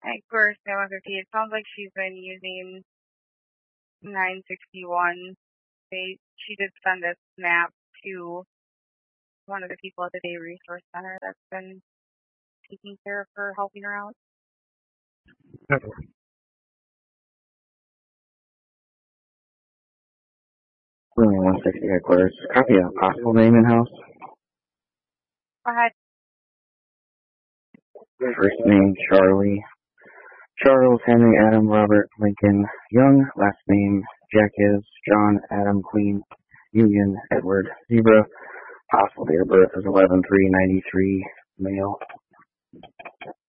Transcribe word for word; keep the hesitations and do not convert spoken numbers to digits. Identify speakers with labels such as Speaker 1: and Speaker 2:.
Speaker 1: Of course, seven fifty. It sounds like she's been using nine sixty-one. They, she did send a snap to one of the people at the Day Resource Center that's been taking care of her, helping her out.
Speaker 2: one sixty headquarters. Copy a possible name in-house.
Speaker 1: Go ahead.
Speaker 2: First name, Charlie. Charles, Henry, Adam, Robert, Lincoln, Young. Last name, Jacques, John, Adam, Queen, Union, Edward, Zebra. Possible date of birth is eleven three ninety-three, male.